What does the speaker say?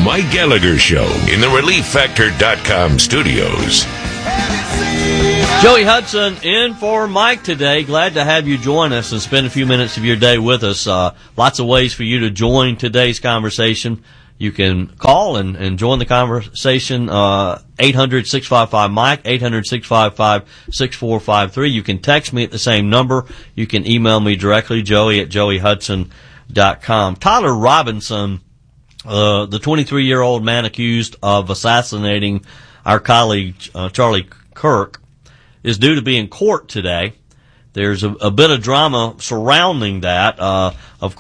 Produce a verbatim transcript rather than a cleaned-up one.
Mike Gallagher Show in the Relief Factor dot com studios. Joey Hudson in for Mike today. Glad to have you join us and spend a few minutes of your day with us. Uh, lots of ways for you to join today's conversation. You can call and, and join the conversation, uh, eight hundred, six five five, Mike, eight hundred, six five five, six four five three. You can text me at the same number. You can email me directly, joey at joey hudson dot com. Tyler Robinson, uh, the twenty-three-year-old man accused of assassinating our colleague, uh, Charlie Kirk, is due to be in court today. There's a, a bit of drama surrounding that. Uh, of